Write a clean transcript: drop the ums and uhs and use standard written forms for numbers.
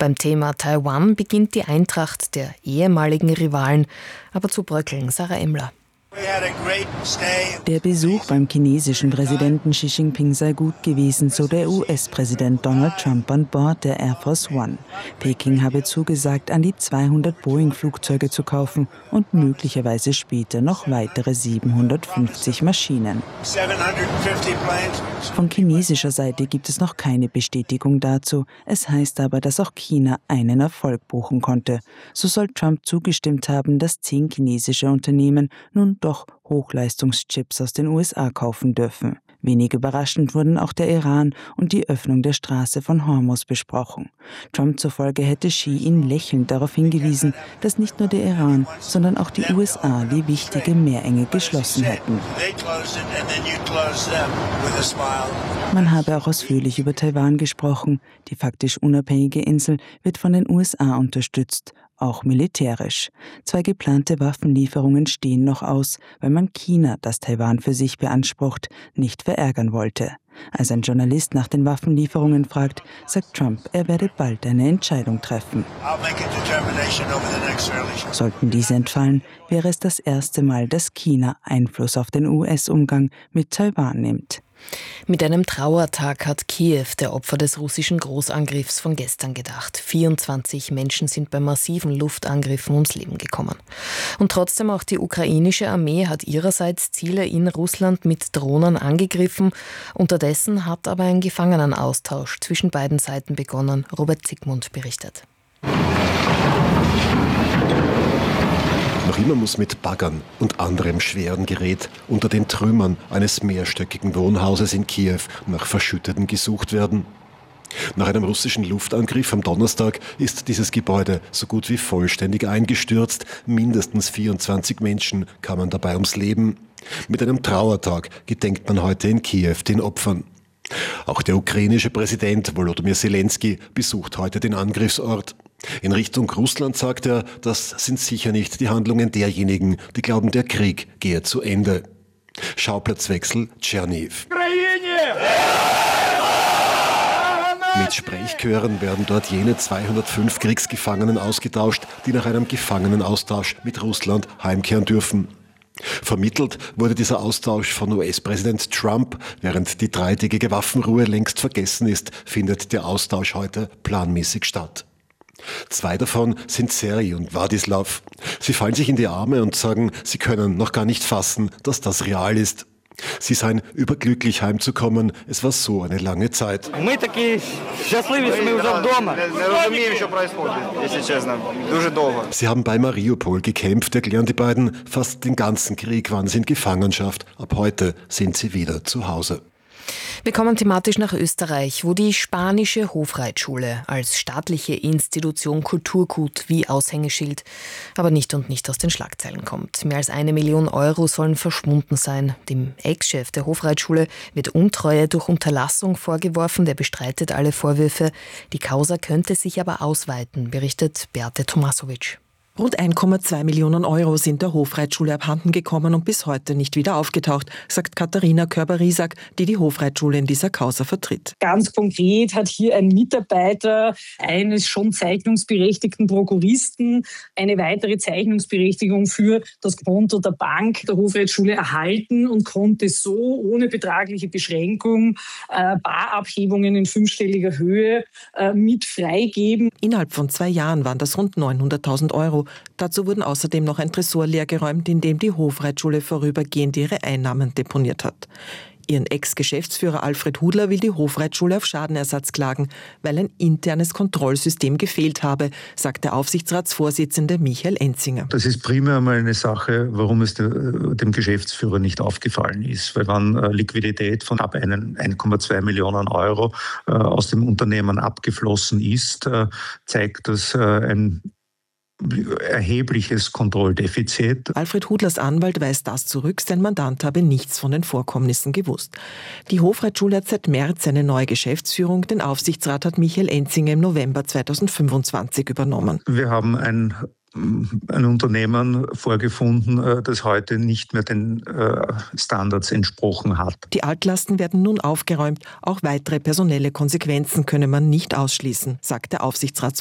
Beim Thema Taiwan beginnt die Eintracht der ehemaligen Rivalen aber zu bröckeln. Sarah Emler. Der Besuch beim chinesischen Präsidenten Xi Jinping sei gut gewesen, so der US-Präsident Donald Trump an Bord der Air Force One. Peking habe zugesagt, an die 200 Boeing-Flugzeuge zu kaufen und möglicherweise später noch weitere 750 Maschinen. Von chinesischer Seite gibt es noch keine Bestätigung dazu. Es heißt aber, dass auch China einen Erfolg buchen konnte. So soll Trump zugestimmt haben, dass 10 chinesische Unternehmen nun doch Hochleistungschips aus den USA kaufen dürfen. Wenig überraschend wurden auch der Iran und die Öffnung der Straße von Hormuz besprochen. Trump zufolge hätte Xi ihn lächelnd darauf hingewiesen, dass nicht nur der Iran, sondern auch die USA die wichtige Meerenge geschlossen hätten. Man habe auch ausführlich über Taiwan gesprochen. Die faktisch unabhängige Insel wird von den USA unterstützt, auch militärisch. 2 geplante Waffenlieferungen stehen noch aus, weil man China, das Taiwan für sich beansprucht, nicht verärgern wollte. Als ein Journalist nach den Waffenlieferungen fragt, sagt Trump, er werde bald eine Entscheidung treffen. Sollten diese entfallen, wäre es das erste Mal, dass China Einfluss auf den US-Umgang mit Taiwan nimmt. Mit einem Trauertag hat Kiew der Opfer des russischen Großangriffs von gestern gedacht. 24 Menschen sind bei massiven Luftangriffen ums Leben gekommen. Und trotzdem auch die ukrainische Armee hat ihrerseits Ziele in Russland mit Drohnen angegriffen. Unterdessen hat aber ein Gefangenenaustausch zwischen beiden Seiten begonnen. Robert Zygmunt berichtet. Noch immer muss mit Baggern und anderem schweren Gerät unter den Trümmern eines mehrstöckigen Wohnhauses in Kiew nach Verschütteten gesucht werden. Nach einem russischen Luftangriff am Donnerstag ist dieses Gebäude so gut wie vollständig eingestürzt. Mindestens 24 Menschen kamen dabei ums Leben. Mit einem Trauertag gedenkt man heute in Kiew den Opfern. Auch der ukrainische Präsident Volodymyr Zelensky besucht heute den Angriffsort. In Richtung Russland sagt er, das sind sicher nicht die Handlungen derjenigen, die glauben, der Krieg gehe zu Ende. Schauplatzwechsel Tscherniw. Mit Sprechchören werden dort jene 205 Kriegsgefangenen ausgetauscht, die nach einem Gefangenenaustausch mit Russland heimkehren dürfen. Vermittelt wurde dieser Austausch von US-Präsident Trump. Während die 3-tägige Waffenruhe längst vergessen ist, findet der Austausch heute planmäßig statt. 2 davon sind Serhij und Wladislaw. Sie fallen sich in die Arme und sagen, sie können noch gar nicht fassen, dass das real ist. Sie seien überglücklich heimzukommen. Es war so eine lange Zeit. Sie haben bei Mariupol gekämpft, erklären die beiden. Fast den ganzen Krieg waren sie in Gefangenschaft. Ab heute sind sie wieder zu Hause. Wir kommen thematisch nach Österreich, wo die spanische Hofreitschule als staatliche Institution Kulturgut wie Aushängeschild, aber nicht aus den Schlagzeilen kommt. Mehr als 1 Million Euro sollen verschwunden sein. Dem Ex-Chef der Hofreitschule wird Untreue durch Unterlassung vorgeworfen. Der bestreitet alle Vorwürfe. Die Causa könnte sich aber ausweiten, berichtet Beate Tomasovic. Rund 1,2 Millionen Euro sind der Hofreitschule abhanden gekommen und bis heute nicht wieder aufgetaucht, sagt Katharina Körber-Riesack, die die Hofreitschule in dieser Causa vertritt. Ganz konkret hat hier ein Mitarbeiter eines schon zeichnungsberechtigten Prokuristen eine weitere Zeichnungsberechtigung für das Konto der Bank der Hofreitschule erhalten und konnte so ohne betragliche Beschränkung Barabhebungen in 5-stelliger Höhe mit freigeben. Innerhalb von 2 Jahren waren das rund 900.000 Euro. Dazu wurden außerdem noch ein Tresor leergeräumt, in dem die Hofreitschule vorübergehend ihre Einnahmen deponiert hat. Ihren Ex-Geschäftsführer Alfred Hudler will die Hofreitschule auf Schadenersatz klagen, weil ein internes Kontrollsystem gefehlt habe, sagt der Aufsichtsratsvorsitzende Michael Enzinger. Das ist primär mal eine Sache, warum es dem Geschäftsführer nicht aufgefallen ist. Weil wenn Liquidität von ab 1,2 Millionen Euro aus dem Unternehmen abgeflossen ist, zeigt das ein erhebliches Kontrolldefizit. Alfred Hudlers Anwalt weist das zurück, sein Mandant habe nichts von den Vorkommnissen gewusst. Die Hofreitschule hat seit März eine neue Geschäftsführung. Den Aufsichtsrat hat Michael Enzinger im November 2025 übernommen. Wir haben ein Unternehmen vorgefunden, das heute nicht mehr den Standards entsprochen hat. Die Altlasten werden nun aufgeräumt. Auch weitere personelle Konsequenzen könne man nicht ausschließen, sagt der Aufsichtsratsvorsitzende.